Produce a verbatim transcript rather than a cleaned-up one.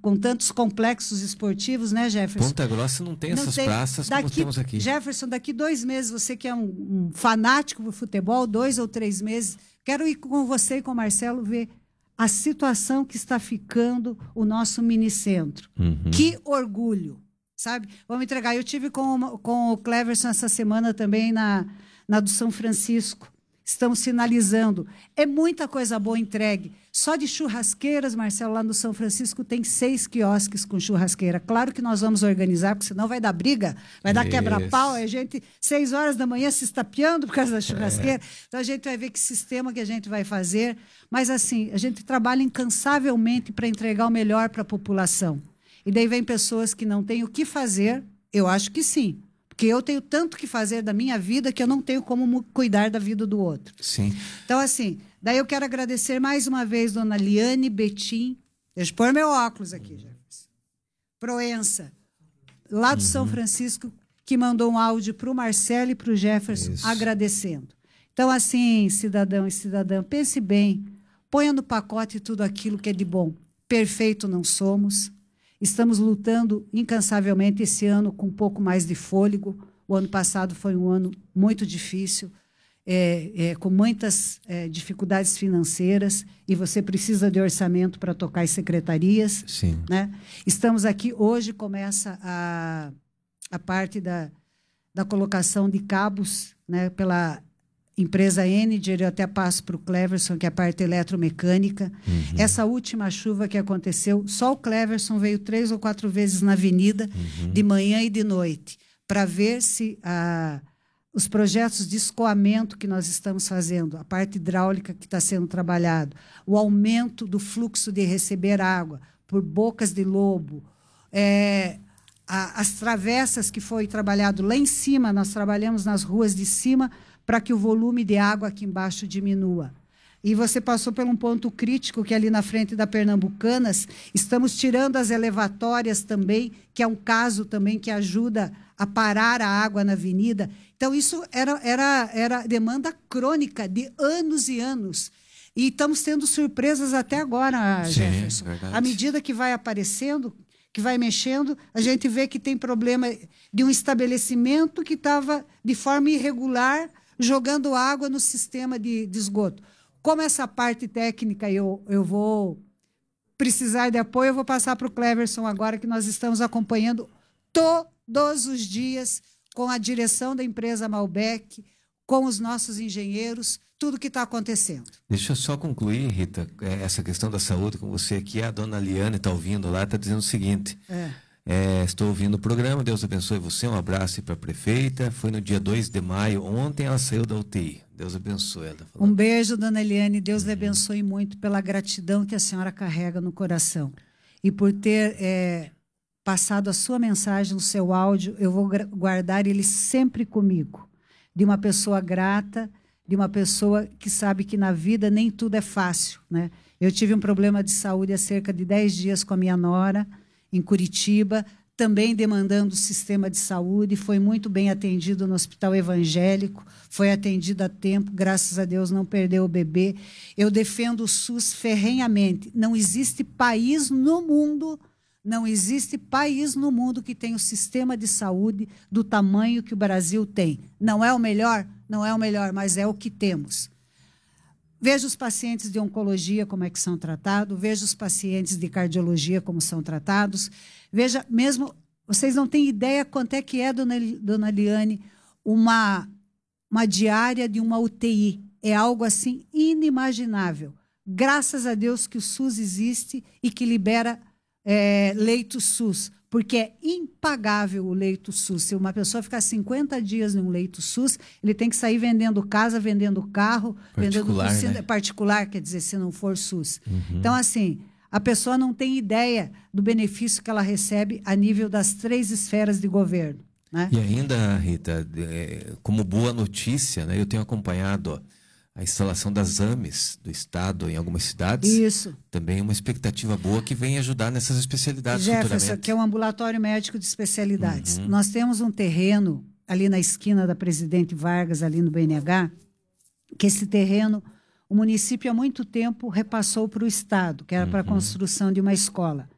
com tantos complexos esportivos, né, Jefferson? Ponta Grossa não tem Não essas tem. praças Daqui, como temos aqui. Jefferson, daqui dois meses, você que é um, um fanático do futebol, dois ou três meses, quero ir com você e com o Marcelo ver a situação que está ficando o nosso minicentro. Uhum. Que orgulho, sabe? Vamos entregar. Eu tive com, com o Cleverson essa semana também na, na do São Francisco. Estamos sinalizando. É muita coisa boa entregue. Só de churrasqueiras, Marcelo, lá no São Francisco tem seis quiosques com churrasqueira. Claro que nós vamos organizar, porque senão vai dar briga, vai dar quebra-pau, é gente seis horas da manhã se estapeando por causa da churrasqueira. É. Então a gente vai ver que sistema que a gente vai fazer. Mas assim, a gente trabalha incansavelmente para entregar o melhor para a população. E daí vem pessoas que não têm o que fazer, eu acho que sim. Porque eu tenho tanto que fazer da minha vida que eu não tenho como cuidar da vida do outro. Sim. Então, assim, daí eu quero agradecer mais uma vez dona Liane Betim. Deixa eu pôr meu óculos aqui, Jefferson. Proença, lá do uhum. São Francisco, que mandou um áudio para o Marcelo e para o Jefferson, isso, agradecendo. Então, assim, cidadão e cidadã, pense bem, ponha no pacote tudo aquilo que é de bom. Perfeito não somos. Estamos lutando incansavelmente esse ano com um pouco mais de fôlego. O ano passado foi um ano muito difícil, é, é, com muitas é, dificuldades financeiras, e você precisa de orçamento para tocar as secretarias. Sim. Né? Estamos aqui, hoje começa a, a parte da, da colocação de cabos, né, pela empresa Energy. Eu até passo para o Cleverson, que é a parte eletromecânica. Uhum. Essa última chuva que aconteceu, só o Cleverson veio três ou quatro vezes na avenida, uhum. de manhã e de noite, para ver se ah, os projetos de escoamento que nós estamos fazendo, a parte hidráulica que está sendo trabalhado, o aumento do fluxo de receber água por bocas de lobo, é, a, as travessas que foi trabalhado lá em cima, nós trabalhamos nas ruas de cima, para que o volume de água aqui embaixo diminua. E você passou por um ponto crítico, que ali na frente da Pernambucanas, estamos tirando as elevatórias também, que é um caso também que ajuda a parar a água na avenida. Então, isso era, era, era demanda crônica de anos e anos. E estamos tendo surpresas até agora, Sim, Jefferson. Verdade. À medida que vai aparecendo, que vai mexendo, a gente vê que tem problema de um estabelecimento que estava de forma irregular, jogando água no sistema de, de esgoto. Como essa parte técnica eu, eu vou precisar de apoio, eu vou passar para o Cleverson agora, que nós estamos acompanhando todos os dias com a direção da empresa Malbec, com os nossos engenheiros, tudo que está acontecendo. Deixa eu só concluir, Rita, essa questão da saúde com você aqui. A dona Liane está ouvindo lá, está dizendo o seguinte... É. É, estou ouvindo o programa, Deus abençoe você, um abraço para a prefeita. Foi no dia dois de maio, ontem ela saiu da U T I. Deus abençoe ela. Um beijo, dona Eliane, Deus uhum. lhe abençoe muito pela gratidão que a senhora carrega no coração. E por ter é, passado a sua mensagem, o seu áudio, eu vou guardar ele sempre comigo. De uma pessoa grata, de uma pessoa que sabe que na vida nem tudo é fácil, né? Eu tive um problema de saúde há cerca de dez dias com a minha nora, em Curitiba, também demandando o sistema de saúde, foi muito bem atendido no Hospital Evangélico, foi atendido a tempo, graças a Deus não perdeu o bebê. Eu defendo o SUS ferrenhamente. Não existe país no mundo, não existe país no mundo que tenha o sistema de saúde do tamanho que o Brasil tem. Não é o melhor? Não é o melhor, mas é o que temos. Veja os pacientes de oncologia como é que são tratados, veja os pacientes de cardiologia como são tratados, veja mesmo, vocês não têm ideia quanto é que é, dona, dona Liane, uma, uma diária de uma U T I. É algo assim inimaginável. Graças a Deus que o SUS existe e que libera é, leito SUS, porque é impagável o leito SUS. Se uma pessoa ficar cinquenta dias num leito SUS, ele tem que sair vendendo casa, vendendo carro, particular, vendendo né? particular, quer dizer, se não for SUS. Uhum. Então, assim, a pessoa não tem ideia do benefício que ela recebe a nível das três esferas de governo, né? E ainda, Rita, como boa notícia, né, eu tenho acompanhado ó, a instalação das A M Es do Estado em algumas cidades. Isso. Também uma expectativa boa que vem ajudar nessas especialidades Jefferson, futuramente. que é um ambulatório médico de especialidades. Uhum. Nós temos um terreno ali na esquina da Presidente Vargas, ali no B N H, que esse terreno, o município há muito tempo repassou para o Estado, que era uhum. para a construção de uma escola.